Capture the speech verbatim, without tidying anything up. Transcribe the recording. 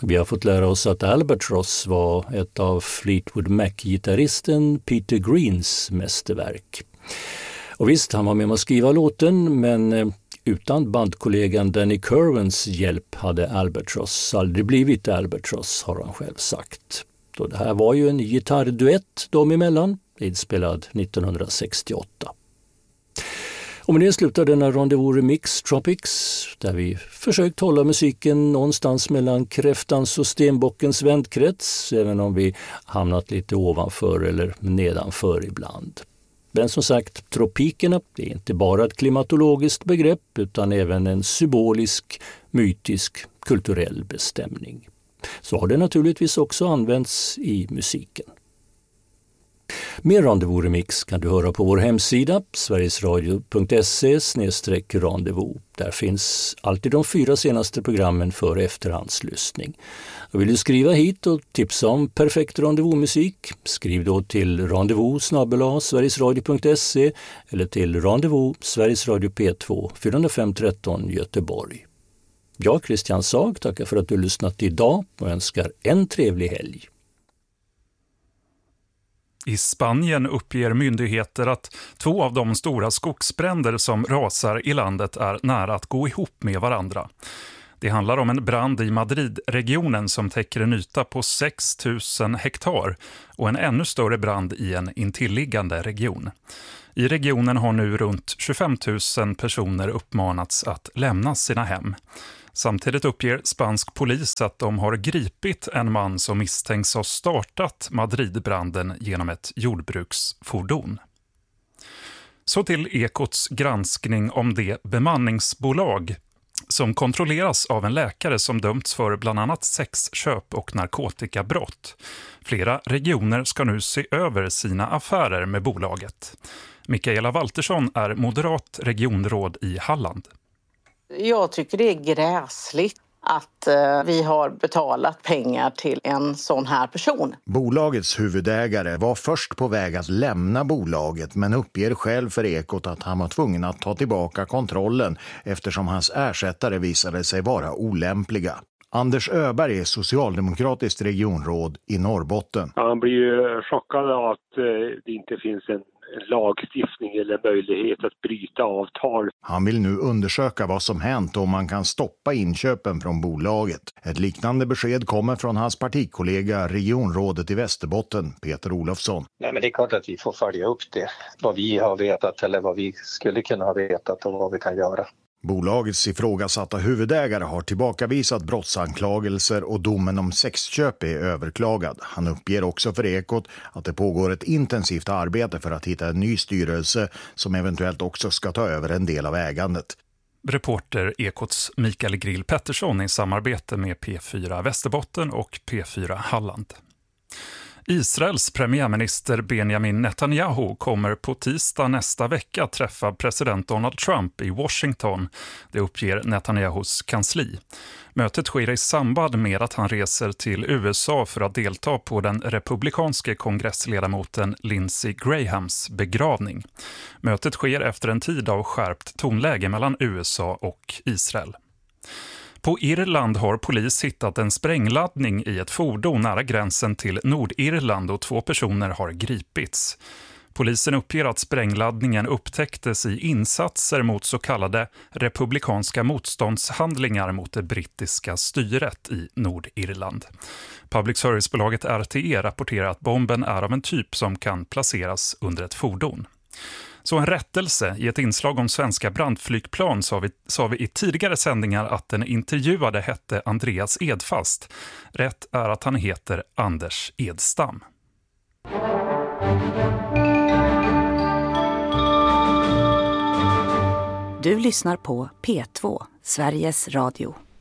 Vi har fått lära oss att Albatross var ett av Fleetwood Mac-gitarristen Peter Greens mästerverk. Och visst, han var med om att skriva låten, men utan bandkollegan Danny Kirwans hjälp hade Albatross aldrig blivit Albatross, har han själv sagt. Då det här var ju en gitarrduett dem emellan, inspelad nittonhundrasextioåtta. Och med det slutar denna Rendezvous Remix Tropics, där vi försökt hålla musiken någonstans mellan kräftans och stenbockens vändkrets, även om vi hamnat lite ovanför eller nedanför ibland. Men som sagt, tropikerna är inte bara ett klimatologiskt begrepp utan även en symbolisk, mytisk, kulturell bestämning. Så har det naturligtvis också använts i musiken. Mer Rendezvous Remix kan du höra på vår hemsida sverigesradio punkt se snedstreck rendezvous. Där finns alltid de fyra senaste programmen för efterhandslyssning. Och vill du skriva hit och tipsa om perfekt rendezvous-musik, skriv då till rendezvous snabel-a sverigesradio punkt se eller till rendezvous Sveriges Radio P två fyra fem ett tre Göteborg. Jag, Christian Sag, tackar för att du lyssnat idag och önskar en trevlig helg. I Spanien uppger myndigheter att två av de stora skogsbränder som rasar i landet är nära att gå ihop med varandra. Det handlar om en brand i Madrid-regionen som täcker en yta på sex tusen hektar och en ännu större brand i en intilliggande region. I regionen har nu runt tjugofem tusen personer uppmanats att lämna sina hem. Samtidigt uppger spansk polis att de har gripit en man som misstänks ha startat Madridbranden genom ett jordbruksfordon. Så till Ekots granskning om det bemanningsbolag som kontrolleras av en läkare som dömts för bland annat sexköp och narkotikabrott. Flera regioner ska nu se över sina affärer med bolaget. Mikaela Waltersson är moderat regionråd i Halland. Jag tycker det är gräsligt att eh, vi har betalat pengar till en sån här person. Bolagets huvudägare var först på väg att lämna bolaget men uppger själv för Ekot att han var tvungen att ta tillbaka kontrollen eftersom hans ersättare visade sig vara olämpliga. Anders Öberg är socialdemokratiskt regionråd i Norrbotten. Ja, han blir ju chockad av att eh, det inte finns en lagstiftning eller möjlighet att bryta avtal. Han vill nu undersöka vad som hänt och om man kan stoppa inköpen från bolaget. Ett liknande besked kommer från hans partikollega regionrådet i Västerbotten, Peter Olofsson. Nej, men det är klart att vi får följa upp det. Vad vi har vetat eller vad vi skulle kunna ha vetat och vad vi kan göra. Bolagets ifrågasatta huvudägare har tillbakavisat brottsanklagelser och domen om sexköp är överklagad. Han uppger också för Ekot att det pågår ett intensivt arbete för att hitta en ny styrelse som eventuellt också ska ta över en del av ägandet. Reporter Ekots Mikael Grill Pettersson i samarbete med P fyra Västerbotten och P fyra Halland. Israels premiärminister Benjamin Netanyahu kommer på tisdag nästa vecka träffa president Donald Trump i Washington. Det uppger Netanyahus kansli. Mötet sker i samband med att han reser till U S A för att delta på den republikanske kongressledamoten Lindsey Grahams begravning. Mötet sker efter en tid av skärpt tonläge mellan U S A och Israel. På Irland har polis hittat en sprängladdning i ett fordon nära gränsen till Nordirland och två personer har gripits. Polisen uppger att sprängladdningen upptäcktes i insatser mot så kallade republikanska motståndshandlingar mot det brittiska styret i Nordirland. Public servicebolaget R T E rapporterar att bomben är av en typ som kan placeras under ett fordon. Så en rättelse i ett inslag om svenska brandflygplan sa vi, sa vi i tidigare sändningar att den intervjuade hette Andreas Edfast. Rätt är att han heter Anders Edstam. Du lyssnar på P två, Sveriges Radio.